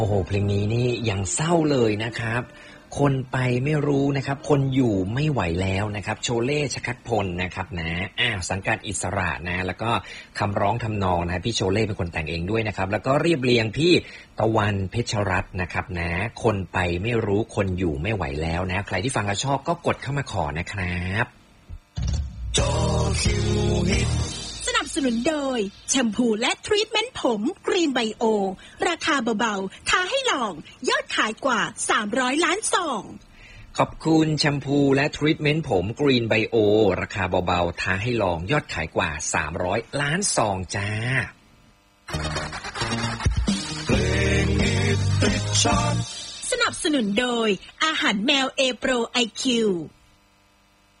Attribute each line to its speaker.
Speaker 1: โอ้โหเพลงนี้นี่ยังเศร้าเลยนะครับคนไปไม่รู้นะครับคนอยู่ไม่ไหวแล้วนะครับโชเล่ชคัดพลนะครับนะสังกัดอิสระนะแล้วก็คำร้องทำนองนะพี่โชเล่เป็นคนแต่งเองด้วยนะครับแล้วก็เรียบเรียงพี่ตะวันเพชรรัตน์นะครับนะคนไปไม่รู้คนอยู่ไม่ไหวแล้วนะใครที่ฟังแล้วชอบก็กดเข้ามาขอนะครับ
Speaker 2: สนับสนุนโดยแชมพูและทรีทเมนต์ผมกรีนไบโอราคาเบาๆท้าให้ลองยอดขายกว่า300ล้านซอง
Speaker 1: ขอบคุณแชมพูและทรีทเมนต์ผมกรีนไบโอราคาเบาๆท้าให้ลองยอดขายกว่า300ล้านซองจ้า
Speaker 2: สนับสนุนโดยอาหารแมวเอโปรไอคิว